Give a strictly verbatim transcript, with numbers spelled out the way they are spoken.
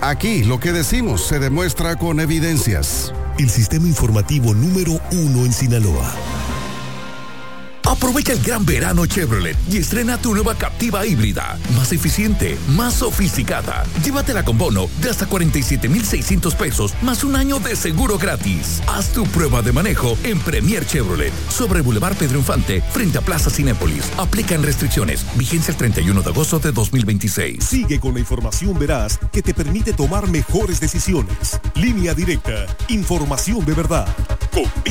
Aquí lo que decimos se demuestra con evidencias. El sistema informativo número uno en Sinaloa. Aprovecha el gran verano Chevrolet y estrena tu nueva Captiva híbrida, más eficiente, más sofisticada. Llévatela con bono de hasta cuarenta y siete mil seiscientos pesos, más un año de seguro gratis. Haz tu prueba de manejo en Premier Chevrolet, sobre Boulevard Pedro Infante, frente a Plaza Cinépolis. Aplican restricciones. Vigencia el treinta y uno de agosto de dos mil veintiséis. Sigue con la información veraz que te permite tomar mejores decisiones. Línea Directa. Información de verdad. Con